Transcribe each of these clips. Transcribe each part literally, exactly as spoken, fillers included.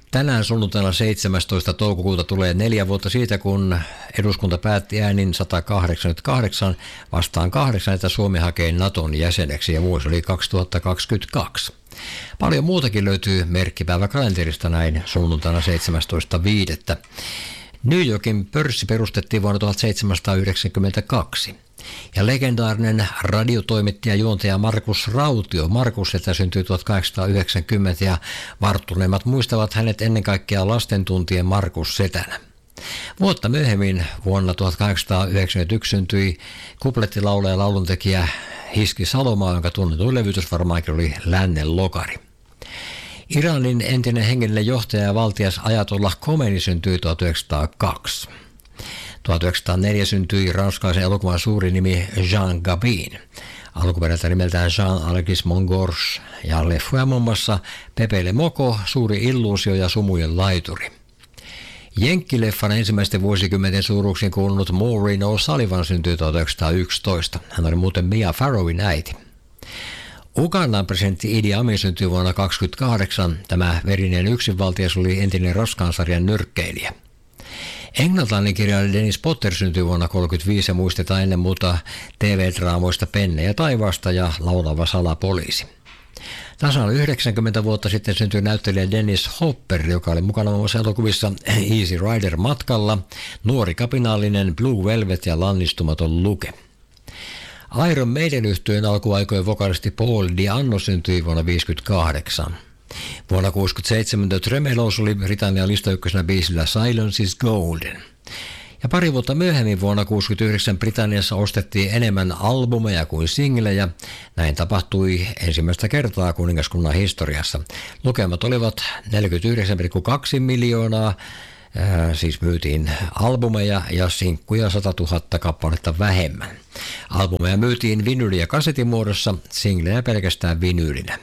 Tänään sunnuntaina seitsemästoista toukokuuta tulee neljä vuotta siitä, kun eduskunta päätti äänin sata kahdeksankymmentäkahdeksan vastaan kahdeksan, että Suomi hakee Naton jäseneksi ja vuosi oli kaksituhattakaksikymmentäkaksi. Paljon muutakin löytyy merkkipäiväkalenterista näin sunnuntaina seitsemästoista viidettä. New Yorkin pörssi perustettiin vuonna tuhatseitsemänsataayhdeksänkymmentäkaksi. Ja legendaarinen radiotoimittaja juontaja Markus Rautio, Markus, että syntyi tuhatkahdeksansataayhdeksänkymmentä ja varttuneemmat muistavat hänet ennen kaikkea lastentuntien Markus Setänä. Vuotta myöhemmin vuonna tuhatkahdeksansataayhdeksänkymmentäyksi syntyi kuplettilaulaja ja lauluntekijä Hiski Salomaa, jonka tunnetuin levytys varmaankin oli Lännen lokari. Iranin entinen hengellinen johtaja ja valtias Ajatollah Khomeini syntyi tuhatyhdeksänsataakaksi. tuhatyhdeksänsataaneljä syntyi ranskalaisen elokuvan suuri nimi Jean Gabin. Alkuperältä nimeltään Jean-Alexis Mongeorge ja leffoja muun muassa Pepe Le Moko, Suuri illuusio ja Sumujen laituri. Jenkkileffan ensimmäisten vuosikymmenten suuruuksiin kuulunut Maureen O'Sullivan syntyi tuhatyhdeksänsataayksitoista. Hän oli muuten Mia Farrowin äiti. Ugandan presidentti Idi Amin syntyi vuonna tuhatyhdeksänsataakaksikymmentäkahdeksan. Tämä verinen yksinvaltias oli entinen raskaan sarjan nyrkkeilijä. Englantilainen kirjailija Dennis Potter syntyi vuonna tuhatyhdeksänsataakolmekymmentäviisi ja muistetaan ennen muuta T V-draamoista Pennejä taivaasta ja Laulava salapoliisi. Tasan yhdeksänkymmentä vuotta sitten syntyi näyttelijä Dennis Hopper, joka oli mukana muun muassa elokuvissa Easy Rider matkalla, Nuori kapinallinen, Blue Velvet ja Lannistumaton Luke. Iron Maiden-yhtyeen alkuaikojen vokalisti Paul Di'Anno syntyi vuonna tuhatyhdeksänsataaviisikymmentäkahdeksan. Vuonna tuhatyhdeksänsataakuusikymmentäseitsemän The Tremeloes oli Britannian listaykkösenä biisillä Silence is Golden. Ja pari vuotta myöhemmin vuonna tuhatyhdeksänsataakuusikymmentäyhdeksän Britanniassa ostettiin enemmän albumeja kuin singlejä. Näin tapahtui ensimmäistä kertaa kuningaskunnan historiassa. Lukemat olivat neljäkymmentäyhdeksän pilkku kaksi miljoonaa, äh, siis myytiin albumeja ja sinkkuja satatuhatta kappaletta vähemmän. Albumeja myytiin vinyli- ja kasetin muodossa, singlejä pelkästään vinyylinä.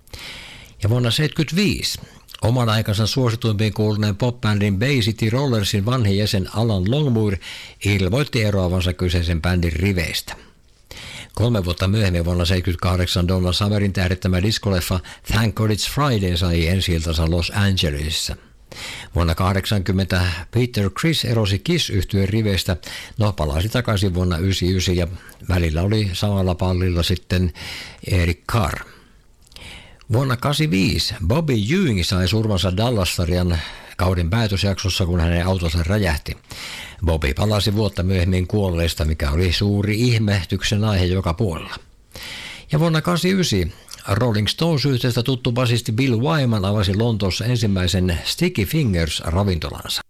Ja vuonna tuhatyhdeksänsataaseitsemänkymmentäviisi oman aikansa suosituimpiin kuuluneen popbändin Bay City Rollersin vanhin jäsen Alan Longmuir ilmoitti eroavansa kyseisen bändin riveistä. Kolme vuotta myöhemmin vuonna tuhatyhdeksänsataaseitsemänkymmentäkahdeksan Donna Summerin tähdittämä diskoleffa Thank God It's Friday sai ensi-iltansa Los Angelesissa. Vuonna tuhatyhdeksänsataakahdeksankymmentä Peter Criss erosi Kiss-yhtyeen riveistä, no palasi takaisin vuonna yhdeksänkymmentäyhdeksän ja välillä oli samalla pallilla sitten Eric Carr. Vuonna tuhatyhdeksänsataakahdeksankymmentäviisi Bobby Ewing sai surmansa Dallas-sarjan kauden päätösjaksossa, kun hänen autonsa räjähti. Bobby palasi vuotta myöhemmin kuolleista, mikä oli suuri ihmetyksen aihe joka puolella. Ja vuonna tuhatyhdeksänsataakahdeksankymmentäyhdeksän Rolling Stones-yhteydestä tuttu basisti Bill Wyman avasi Lontoossa ensimmäisen Sticky Fingers-ravintolansa.